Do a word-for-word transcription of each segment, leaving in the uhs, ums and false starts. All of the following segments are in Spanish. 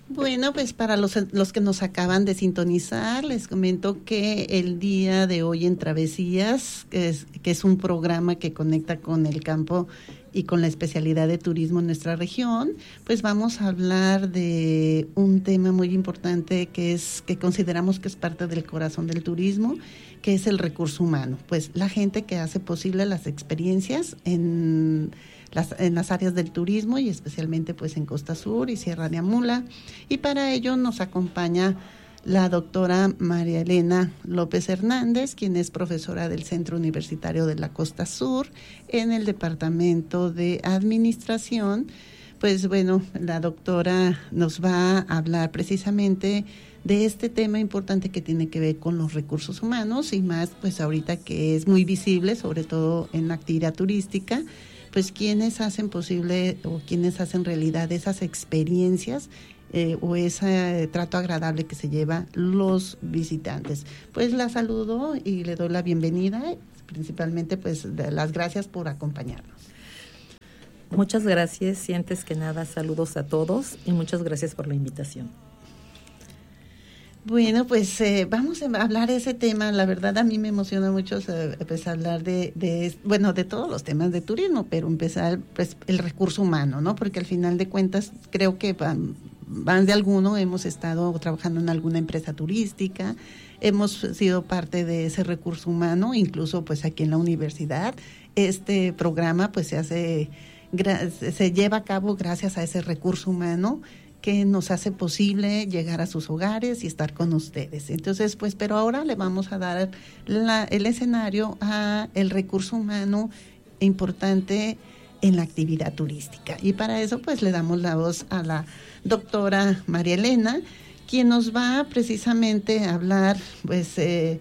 Bueno, pues para los, los que nos acaban de sintonizar, les comento que el día de hoy en Travesías, que es, que es un programa que conecta con el campo y con la especialidad de turismo en nuestra región, pues vamos a hablar de un tema muy importante que es que consideramos que es parte del corazón del turismo, que es el recurso humano, pues la gente que hace posible las experiencias en las, en las áreas del turismo y especialmente pues en Costa Sur y Sierra de Amula, y para ello nos acompaña la doctora María Elena López Hernández, quien es profesora del Centro Universitario de la Costa Sur en el Departamento de Administración. Pues bueno, la doctora nos va a hablar precisamente de este tema importante que tiene que ver con los recursos humanos y más pues ahorita que es muy visible, sobre todo en la actividad turística, pues quienes hacen posible o quienes hacen realidad esas experiencias Eh, o ese trato agradable que se lleva los visitantes. Pues la saludo y le doy la bienvenida, principalmente pues las gracias por acompañarnos. Muchas gracias y antes que nada saludos a todos y muchas gracias por la invitación. Bueno, pues eh, vamos a hablar de ese tema. La verdad a mí me emociona mucho eh, pues hablar de, de, bueno, de todos los temas de turismo, pero empezar pues el recurso humano, ¿no? Porque al final de cuentas creo que van, más de alguno hemos estado trabajando en alguna empresa turística, hemos sido parte de ese recurso humano, incluso pues aquí en la universidad este programa pues se hace, se lleva a cabo gracias a ese recurso humano que nos hace posible llegar a sus hogares y estar con ustedes. Entonces, pues, pero ahora le vamos a dar la, el escenario a el recurso humano importante en la actividad turística. Y para eso, pues, le damos la voz a la doctora María Elena, quien nos va precisamente a hablar, pues, eh,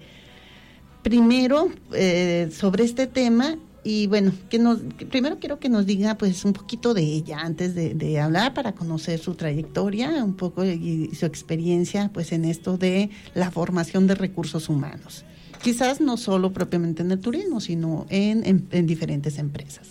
primero eh, sobre este tema. Y bueno, que nos, que primero quiero que nos diga pues un poquito de ella antes de, de hablar para conocer su trayectoria, un poco y su experiencia pues en esto de la formación de recursos humanos. Quizás no solo propiamente en el turismo, sino en, en, en diferentes empresas.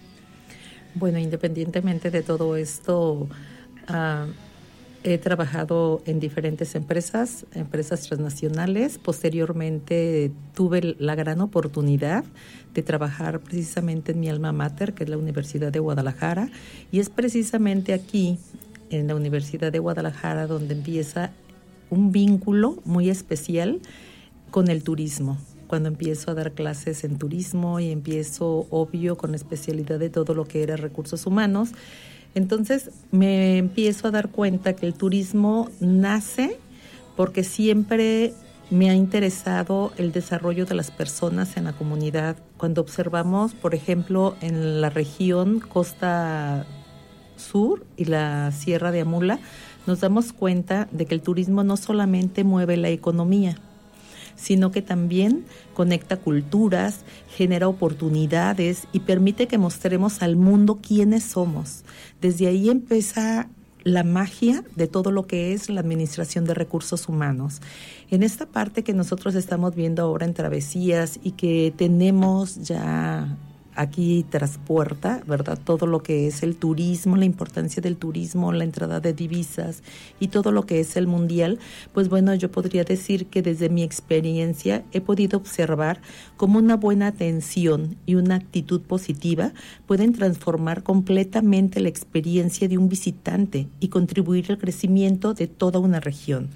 Bueno, independientemente de todo esto, uh, he trabajado en diferentes empresas, empresas transnacionales. Posteriormente tuve la gran oportunidad de trabajar precisamente en mi alma mater, que es la Universidad de Guadalajara, y es precisamente aquí, en la Universidad de Guadalajara, donde empieza un vínculo muy especial con el turismo. Cuando empiezo a dar clases en turismo y empiezo, obvio, con la especialidad de todo lo que era recursos humanos, entonces me empiezo a dar cuenta que el turismo nace porque siempre me ha interesado el desarrollo de las personas en la comunidad. Cuando observamos, por ejemplo, en la región Costa Sur y la Sierra de Amula, nos damos cuenta de que el turismo no solamente mueve la economía, sino que también conecta culturas, genera oportunidades y permite que mostremos al mundo quiénes somos. Desde ahí empieza la magia de todo lo que es la administración de recursos humanos. En esta parte que nosotros estamos viendo ahora en Travesías y que tenemos ya aquí tras puerta, ¿verdad? Todo lo que es el turismo, la importancia del turismo, la entrada de divisas y todo lo que es el mundial, pues bueno, yo podría decir que desde mi experiencia he podido observar cómo una buena atención y una actitud positiva pueden transformar completamente la experiencia de un visitante y contribuir al crecimiento de toda una región.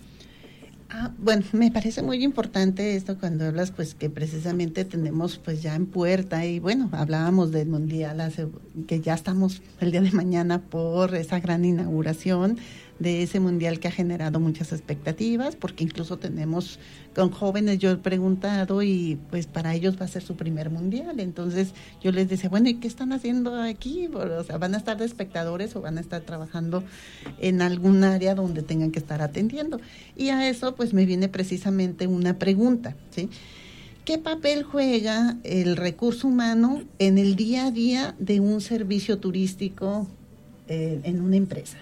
Ah, bueno, me parece muy importante esto cuando hablas, pues que precisamente tenemos pues ya en puerta y bueno, hablábamos del mundial hace, que ya estamos el día de mañana por esa gran inauguración de ese mundial que ha generado muchas expectativas, porque incluso tenemos con jóvenes, yo he preguntado y pues para ellos va a ser su primer mundial, entonces yo les decía, bueno, ¿y qué están haciendo aquí? O sea, ¿van a estar de espectadores o van a estar trabajando en algún área donde tengan que estar atendiendo? Y a eso pues me viene precisamente una pregunta, ¿sí? ¿Qué papel juega el recurso humano en el día a día de un servicio turístico eh, en una empresa?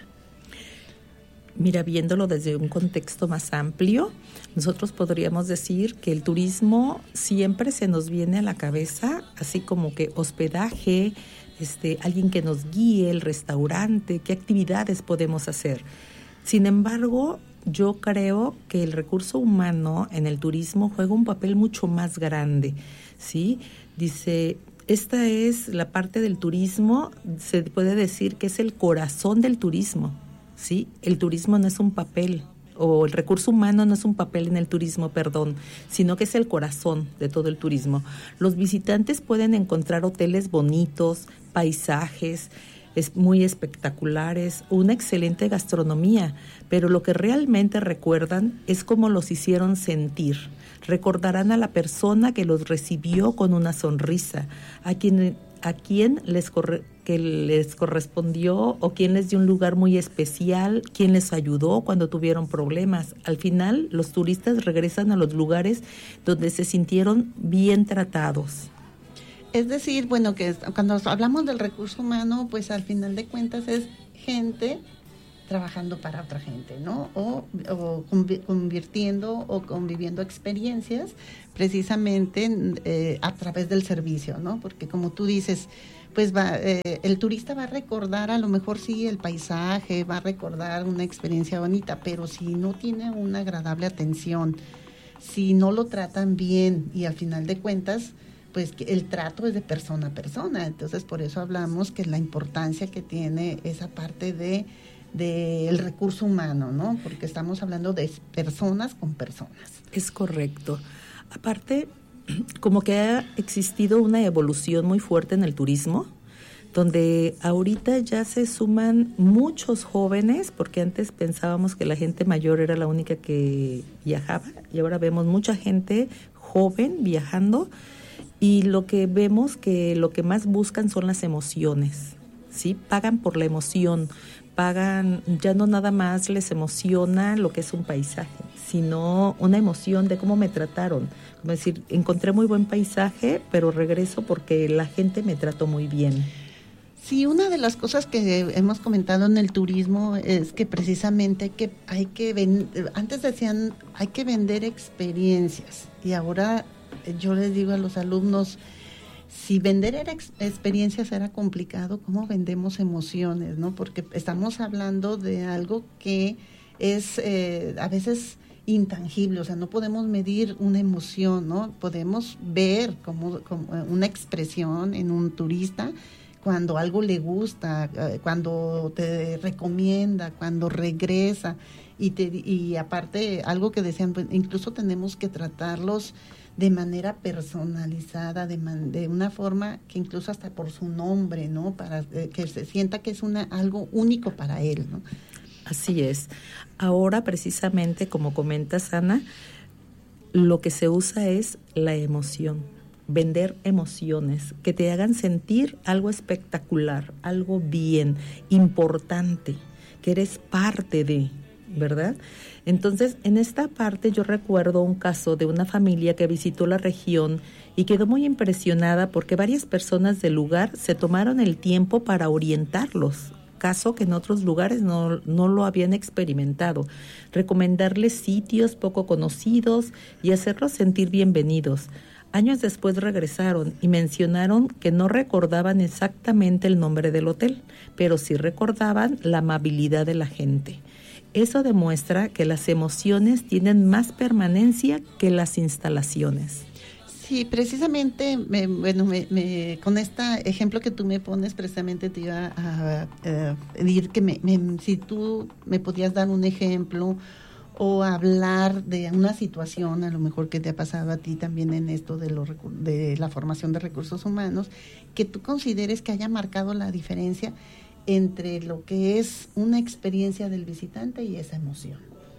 Mira, viéndolo desde un contexto más amplio, nosotros podríamos decir que el turismo siempre se nos viene a la cabeza, así como que hospedaje, este, alguien que nos guíe, el restaurante, qué actividades podemos hacer. Sin embargo, yo creo que el recurso humano en el turismo juega un papel mucho más grande, ¿sí? Dice, esta es la parte del turismo, se puede decir que es el corazón del turismo, ¿sí? El turismo no es un papel, o el recurso humano no es un papel en el turismo, perdón, sino que es el corazón de todo el turismo. Los visitantes pueden encontrar hoteles bonitos, paisajes es muy espectaculares, una excelente gastronomía, pero lo que realmente recuerdan es cómo los hicieron sentir. Recordarán a la persona que los recibió con una sonrisa, a quien, a quien les corre, que les correspondió o quien les dio un lugar muy especial, quien les ayudó cuando tuvieron problemas. Al final, los turistas regresan a los lugares donde se sintieron bien tratados. Es decir, bueno, que cuando hablamos del recurso humano, pues al final de cuentas es gente trabajando para otra gente, ¿no? O, o convirtiendo o conviviendo experiencias precisamente eh, a través del servicio, ¿no? Porque como tú dices, pues va, eh, el turista va a recordar a lo mejor sí el paisaje, va a recordar una experiencia bonita, pero si no tiene una agradable atención, si no lo tratan bien y al final de cuentas, pues el trato es de persona a persona. Entonces por eso hablamos que la importancia que tiene esa parte de del recurso humano, ¿no? Porque estamos hablando de personas con personas. Es correcto. Aparte, como que ha existido una evolución muy fuerte en el turismo, donde ahorita ya se suman muchos jóvenes, porque antes pensábamos que la gente mayor era la única que viajaba, y ahora vemos mucha gente joven viajando, y lo que vemos que lo que más buscan son las emociones, ¿sí? Pagan por la emoción, pagan, ya no nada más les emociona lo que es un paisaje, sino una emoción de cómo me trataron. Como decir, encontré muy buen paisaje, pero regreso porque la gente me trató muy bien. Sí, una de las cosas que hemos comentado en el turismo es que precisamente que hay que vender, antes decían hay que vender experiencias, y ahora yo les digo a los alumnos, si vender era ex- experiencias era complicado, ¿cómo vendemos emociones, no? Porque estamos hablando de algo que es eh, a veces intangible, o sea, no podemos medir una emoción, ¿no? Podemos ver como, como una expresión en un turista cuando algo le gusta, eh, cuando te recomienda, cuando regresa, y, te, y aparte algo que decían, pues, incluso tenemos que tratarlos de manera personalizada, de, man, de una forma que incluso hasta por su nombre, ¿no? Para eh, que se sienta que es una algo único para él, ¿no? Así es. Ahora, precisamente, como comentas, Ana, lo que se usa es la emoción. Vender emociones que te hagan sentir algo espectacular, algo bien, importante, que eres parte de, ¿verdad? Entonces, en esta parte yo recuerdo un caso de una familia que visitó la región y quedó muy impresionada porque varias personas del lugar se tomaron el tiempo para orientarlos, caso que en otros lugares no, no lo habían experimentado, recomendarles sitios poco conocidos y hacerlos sentir bienvenidos. Años después regresaron y mencionaron que no recordaban exactamente el nombre del hotel, pero sí recordaban la amabilidad de la gente. Eso demuestra que las emociones tienen más permanencia que las instalaciones. Sí, precisamente, me, bueno, me, me, con este ejemplo que tú me pones, precisamente te iba a, a pedir que me, me, si tú me podías dar un ejemplo o hablar de una situación, a lo mejor que te ha pasado a ti también en esto de, los, de la formación de recursos humanos, que tú consideres que haya marcado la diferencia entre lo que es una experiencia del visitante y esa emoción.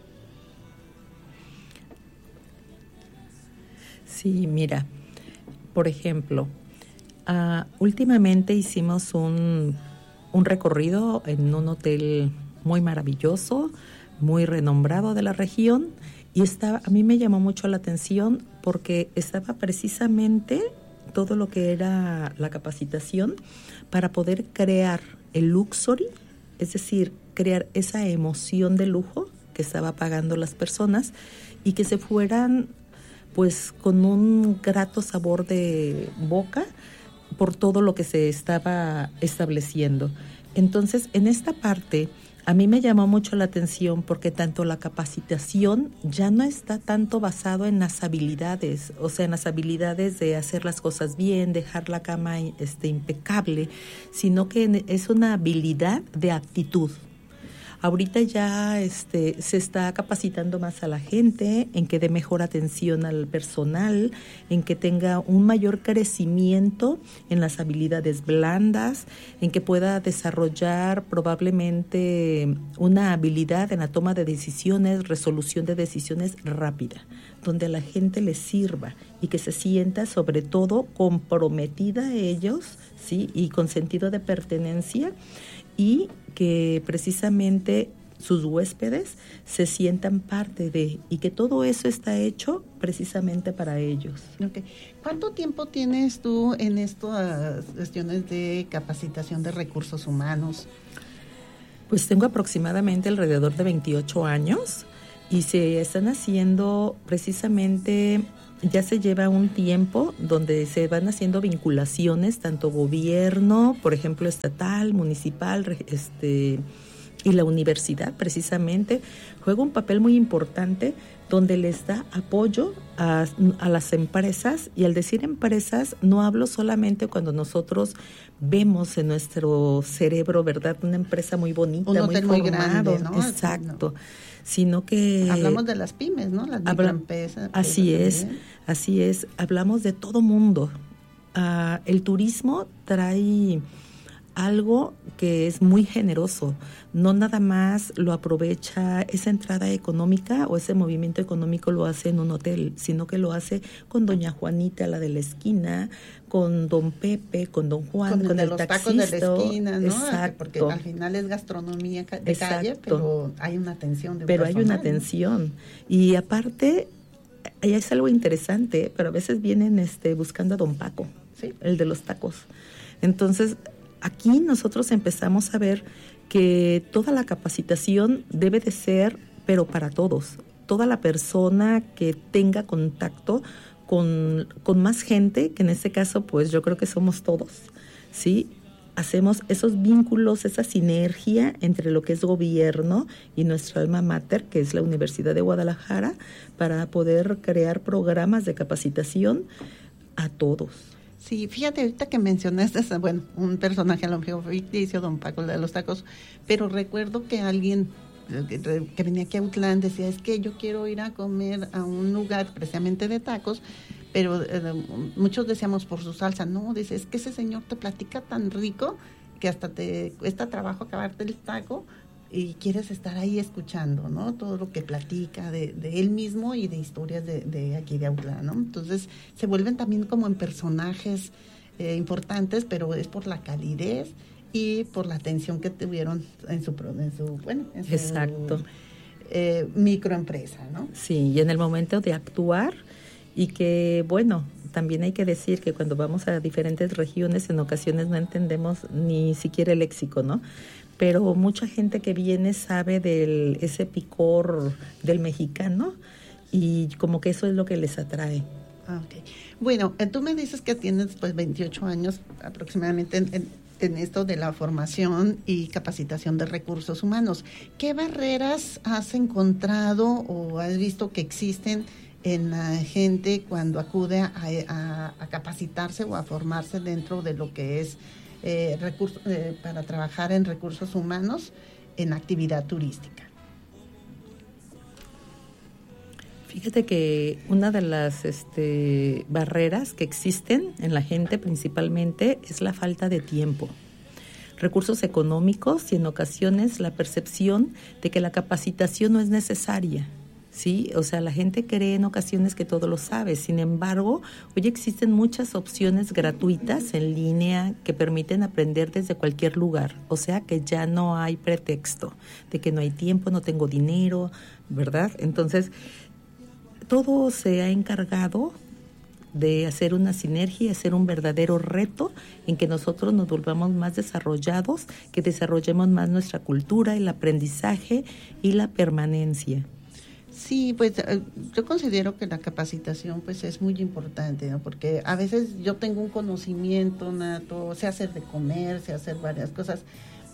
Sí, mira, por ejemplo, uh, últimamente hicimos un, un recorrido en un hotel muy maravilloso, muy renombrado de la región, y estaba, a mí me llamó mucho la atención porque estaba precisamente todo lo que era la capacitación para poder crear el luxury, es decir, crear esa emoción de lujo que estaba pagando las personas y que se fueran pues con un grato sabor de boca por todo lo que se estaba estableciendo. Entonces, en esta parte A mí me llamó mucho la atención porque tanto la capacitación ya no está tanto basado en las habilidades, o sea, en las habilidades de hacer las cosas bien, dejar la cama este, impecable, sino que es una habilidad de actitud. Ahorita ya este, se está capacitando más a la gente en que dé mejor atención al personal, en que tenga un mayor crecimiento en las habilidades blandas, en que pueda desarrollar probablemente una habilidad en la toma de decisiones, resolución de decisiones rápida, donde a la gente les sirva y que se sienta sobre todo comprometida a ellos, ¿sí? Y con sentido de pertenencia, y que precisamente sus huéspedes se sientan parte de, y que todo eso está hecho precisamente para ellos. Okay. ¿Cuánto tiempo tienes tú en estas cuestiones de capacitación de recursos humanos? Pues tengo aproximadamente alrededor de veintiocho años y se están haciendo precisamente, ya se lleva un tiempo donde se van haciendo vinculaciones, tanto gobierno, por ejemplo, estatal, municipal, este, y la universidad precisamente, juega un papel muy importante donde les da apoyo a, a las empresas. Y al decir empresas, no hablo solamente cuando nosotros vemos en nuestro cerebro, ¿verdad?, una empresa muy bonita, un hotel muy, muy formado, grande, ¿no? Exacto. No. Sino que... Hablamos de las pymes, ¿no? Las microempresas. Así es, también. así es. Hablamos de todo mundo. Uh, el turismo trae algo que es muy generoso. No nada más lo aprovecha esa entrada económica o ese movimiento económico lo hace en un hotel, sino que lo hace con doña Juanita, la de la esquina, con don Pepe, con don Juan, con, con el, el los taxista. Tacos de la esquina, ¿no? Exacto. Porque al final es gastronomía de Exacto. calle, pero hay una atención de un Pero personal, hay una atención. ¿No? Y aparte, ahí es algo interesante, pero a veces vienen este buscando a don Paco, ¿sí? El de los tacos. Entonces, aquí nosotros empezamos a ver que toda la capacitación debe de ser, pero para todos. Toda la persona que tenga contacto con, con más gente, que en este caso pues yo creo que somos todos, ¿sí? Hacemos esos vínculos, esa sinergia entre lo que es gobierno y nuestra alma mater, que es la Universidad de Guadalajara, para poder crear programas de capacitación a todos. Sí, fíjate, ahorita que mencionaste, bueno, un personaje a lo mejor ficticio, don Paco, de los tacos, pero recuerdo que alguien que, que venía aquí a Autlán decía, es que yo quiero ir a comer a un lugar precisamente de tacos, pero eh, muchos decíamos por su salsa, no, dice, es que ese señor te platica tan rico que hasta te cuesta trabajo acabarte el taco y quieres estar ahí escuchando, ¿no? Todo lo que platica de, de él mismo y de historias de, de aquí de Autlán, ¿no? Entonces se vuelven también como en personajes eh, importantes, pero es por la calidez y por la atención que tuvieron en su, en su bueno, en su Exacto. Eh, microempresa, ¿no? Sí, y en el momento de actuar y que, bueno, también hay que decir que cuando vamos a diferentes regiones en ocasiones no entendemos ni siquiera el léxico, ¿no? Pero mucha gente que viene sabe de ese picor del mexicano y como que eso es lo que les atrae. Ah, okay. Bueno, tú me dices que tienes pues veintiocho años aproximadamente en, en, en esto de la formación y capacitación de recursos humanos. ¿Qué barreras has encontrado o has visto que existen en la gente cuando acude a, a, a capacitarse o a formarse dentro de lo que es Eh, recurso, eh, para trabajar en recursos humanos en actividad turística? Fíjate que una de las este, barreras que existen en la gente principalmente es la falta de tiempo, recursos económicos y en ocasiones la percepción de que la capacitación no es necesaria. Sí, o sea, la gente cree en ocasiones que todo lo sabe. Sin embargo, hoy existen muchas opciones gratuitas en línea que permiten aprender desde cualquier lugar. O sea, que ya no hay pretexto de que no hay tiempo, no tengo dinero, ¿verdad? Entonces, todo se ha encargado de hacer una sinergia y hacer un verdadero reto en que nosotros nos volvamos más desarrollados, que desarrollemos más nuestra cultura, el aprendizaje y la permanencia. Sí, pues yo considero que la capacitación pues es muy importante, ¿no? Porque a veces yo tengo un conocimiento nato, sé hacer de comer, sé hacer varias cosas,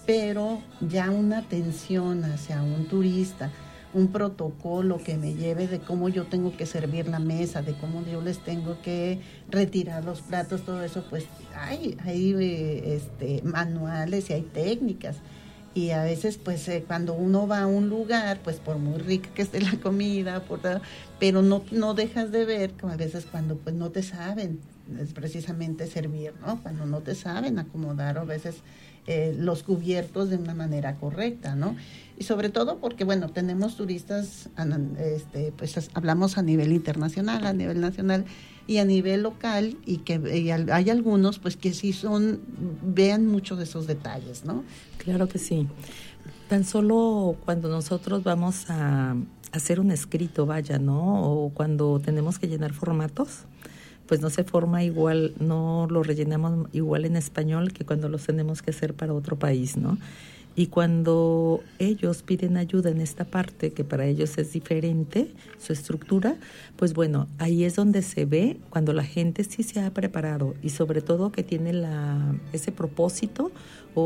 pero ya una atención hacia un turista, un protocolo que me lleve de cómo yo tengo que servir la mesa, de cómo yo les tengo que retirar los platos, todo eso, pues hay, hay eh, este, manuales y hay técnicas. Y a veces, pues, eh, cuando uno va a un lugar, pues, por muy rica que esté la comida, por, pero no, no dejas de ver, como a veces cuando, pues, no te saben es precisamente servir, ¿no? Cuando no te saben acomodar, o a veces eh, los cubiertos de una manera correcta, ¿no? Y sobre todo porque, bueno, tenemos turistas, este, pues, hablamos a nivel internacional, a nivel nacional y a nivel local, y que y hay algunos, pues, que sí son, vean mucho de esos detalles, ¿no? Claro que sí. Tan solo cuando nosotros vamos a hacer un escrito, vaya, ¿no? O cuando tenemos que llenar formatos, pues no se forma igual, no lo rellenamos igual en español que cuando los tenemos que hacer para otro país, ¿no? Y cuando ellos piden ayuda en esta parte, que para ellos es diferente su estructura, pues bueno, ahí es donde se ve cuando la gente sí se ha preparado y sobre todo que tiene la ese propósito